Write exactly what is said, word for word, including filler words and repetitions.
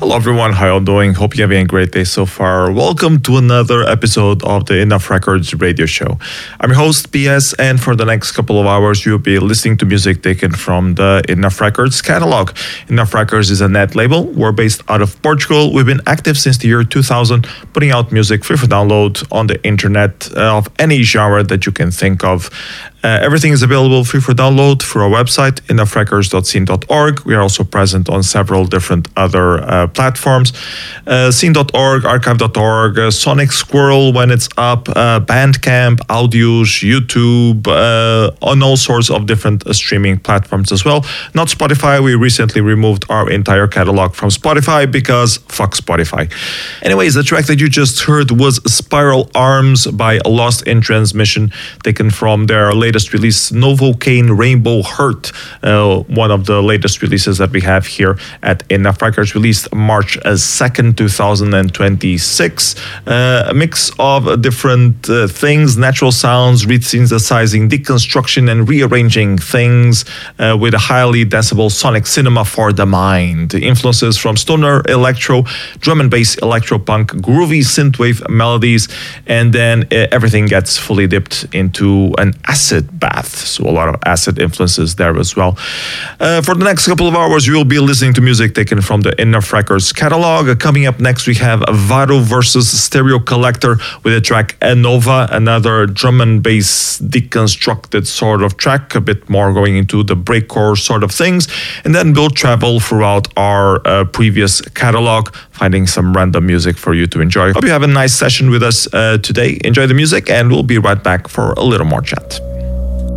Hello everyone, how you doing? Hope you're having a great day so far. Welcome to another episode of the Enough Records radio show. I'm your host, P S, and for the next couple of hours, you'll be listening to music taken from the Enough Records catalog. Enough Records is a net label. We're based out of Portugal. We've been active since the year two thousand, putting out music free for download on the internet uh, of any genre that you can think of. Uh, everything is available free for download through our website, enough records dot scene dot org. We are also present on several different other uh, platforms. Uh, scene dot org, archive dot org, uh, Sonic Squirrel when it's up, uh, Bandcamp, Audios, YouTube, uh, on all sorts of different uh, streaming platforms as well. Not Spotify. We recently removed our entire catalog from Spotify because fuck Spotify. Anyways, the track that you just heard was Spiral Arms by Lost in Transmission, taken from their latest release, Novocaine Rainbow Heart, uh, one of the latest releases that we have here at Enough Records, released March second, twenty twenty-six. Uh, a mix of different uh, things, natural sounds, re-synthesizing, deconstruction, and rearranging things uh, with a highly decibel sonic cinema for the mind. Influences from stoner, electro, drum and bass, electro-punk, groovy synthwave melodies, and then uh, everything gets fully dipped into an acid bath, so a lot of acid influences there as well. Uh, for the next couple of hours, you will be listening to music taken from the Enough Records catalog. Uh, coming up next, we have Varo versus Stereo Collector with the track Enova, another drum and bass deconstructed sort of track, a bit more going into the breakcore sort of things. And then we'll travel throughout our uh, previous catalog, finding some random music for you to enjoy. Hope you have a nice session with us uh, today. Enjoy the music, and we'll be right back for a little more chat.